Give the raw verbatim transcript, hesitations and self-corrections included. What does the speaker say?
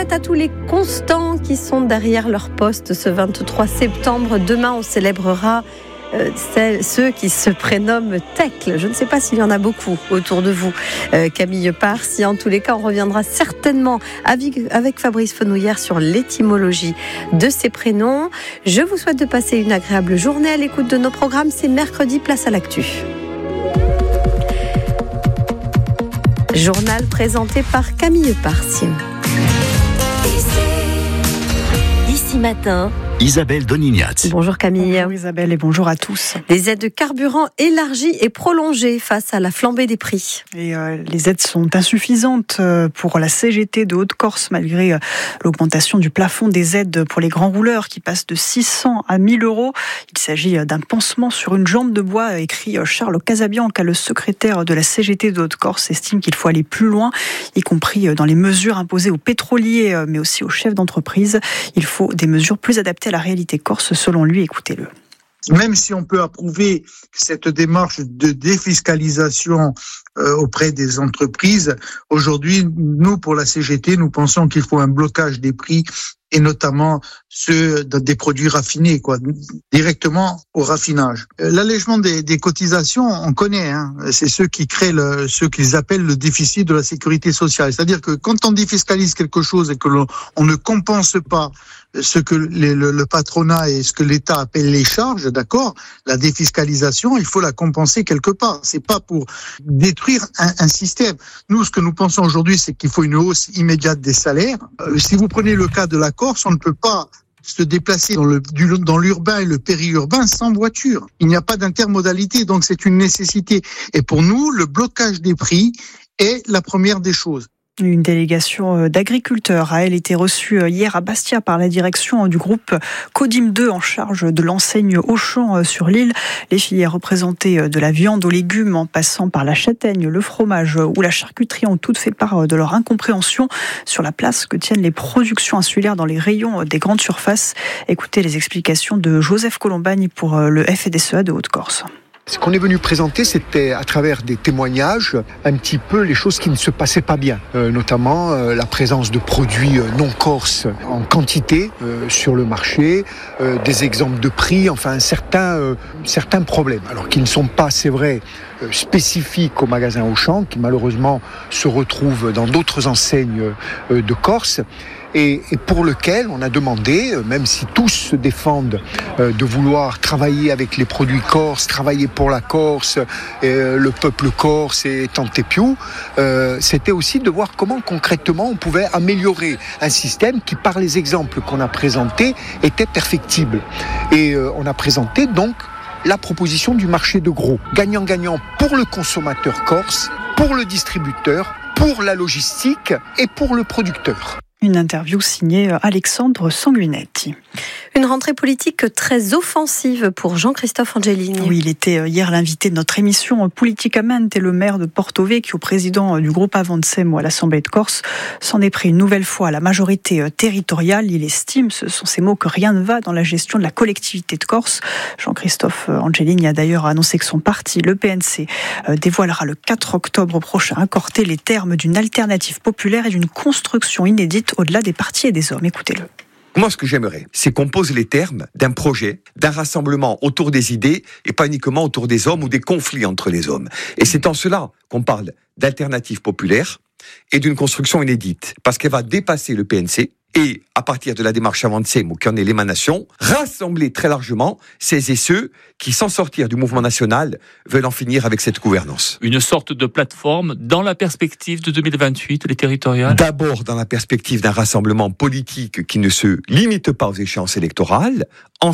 fête à tous les constants qui sont derrière leur poste ce vingt-trois septembre. Demain, on célébrera euh, ceux qui se prénomment Tecle. Je ne sais pas s'il y en a beaucoup autour de vous, euh, Camille Parsi. En tous les cas, on reviendra certainement avec, avec Fabrice Fenouillère sur l'étymologie de ces prénoms. Je vous souhaite de passer une agréable journée à l'écoute de nos programmes. C'est mercredi, place à l'actu. Journal présenté par Camille Parsi. Ici matin, Isabelle Donignat. Bonjour Camille. Bonjour Isabelle et bonjour à tous. Des aides de carburant élargies et prolongées face à la flambée des prix. Et euh, les aides sont insuffisantes pour la C G T de Haute-Corse malgré l'augmentation du plafond des aides pour les grands rouleurs qui passe de six cents à mille euros. Il s'agit d'un pansement sur une jambe de bois, écrit Charles Casabianca, le secrétaire de la C G T de Haute-Corse, estime qu'il faut aller plus loin, y compris dans les mesures imposées aux pétroliers mais aussi aux chefs d'entreprise. Il faut des mesures plus adaptées à la réalité corse, selon lui. Écoutez-le. Même si on peut approuver cette démarche de défiscalisation euh, auprès des entreprises, aujourd'hui, nous, pour la C G T, nous pensons qu'il faut un blocage des prix et notamment ceux des produits raffinés, quoi, directement au raffinage. L'allègement des, des cotisations, on connaît, hein, c'est ceux qui créent le, ce qu'ils appellent le déficit de la sécurité sociale. C'est-à-dire que quand on défiscalise quelque chose et que l'on on ne compense pas ce que les, le, le patronat et ce que l'État appelle les charges, d'accord, la défiscalisation, il faut la compenser quelque part. C'est pas pour détruire un, un système. Nous, ce que nous pensons aujourd'hui, c'est qu'il faut une hausse immédiate des salaires. Euh, si vous prenez le cas de la Corse, on ne peut pas se déplacer dans, le, du, dans l'urbain et le périurbain sans voiture. Il n'y a pas d'intermodalité, donc c'est une nécessité. Et pour nous, le blocage des prix est la première des choses. Une délégation d'agriculteurs a, elle, été reçue hier à Bastia par la direction du groupe Codim deux en charge de l'enseigne Auchan sur l'île. Les filières représentées de la viande aux légumes en passant par la châtaigne, le fromage ou la charcuterie ont toutes fait part de leur incompréhension sur la place que tiennent les productions insulaires dans les rayons des grandes surfaces. Écoutez les explications de Joseph Colombagne pour le F D C E A de Haute-Corse. Ce qu'on est venu présenter, c'était à travers des témoignages, un petit peu les choses qui ne se passaient pas bien, euh, notamment euh, la présence de produits euh, non corses en quantité euh, sur le marché, euh, des exemples de prix, enfin certains, euh, certains problèmes, alors qui ne sont pas, c'est vrai, euh, spécifiques au magasin Auchan, qui malheureusement se retrouvent dans d'autres enseignes euh, de Corse. Et, et pour lequel on a demandé, même si tous se défendent euh, de vouloir travailler avec les produits corses, travailler pour la Corse, euh, le peuple corse et tante piou, euh, c'était aussi de voir comment concrètement on pouvait améliorer un système qui, par les exemples qu'on a présentés, était perfectible. Et euh, on a présenté donc la proposition du marché de gros, gagnant-gagnant pour le consommateur corse, pour le distributeur, pour la logistique et pour le producteur. Une interview signée Alexandre Sanguinetti. Une rentrée politique très offensive pour Jean-Christophe Angelini. Oui, il était hier l'invité de notre émission Politicamente et le maire de Porto Vecchio, président du groupe Avancemo à l'Assemblée de Corse, s'en est pris une nouvelle fois à la majorité territoriale. Il estime, ce sont ses mots, que rien ne va dans la gestion de la collectivité de Corse. Jean-Christophe Angelini a d'ailleurs annoncé que son parti, le P N C, dévoilera le quatre octobre prochain à Corte les termes d'une alternative populaire et d'une construction inédite au-delà des partis et des hommes. Écoutez-le. Moi, ce que j'aimerais, c'est qu'on pose les termes d'un projet, d'un rassemblement autour des idées et pas uniquement autour des hommes ou des conflits entre les hommes. Et c'est en cela qu'on parle d'alternative populaire et d'une construction inédite, parce qu'elle va dépasser le P N C et, à partir de la démarche Avancemo, qui en est l'émanation, rassembler très largement celles et ceux qui, sans sortir du mouvement national, veulent en finir avec cette gouvernance. Une sorte de plateforme dans la perspective de deux mille vingt-huit, les territoriales ? D'abord dans la perspective d'un rassemblement politique qui ne se limite pas aux échéances électorales,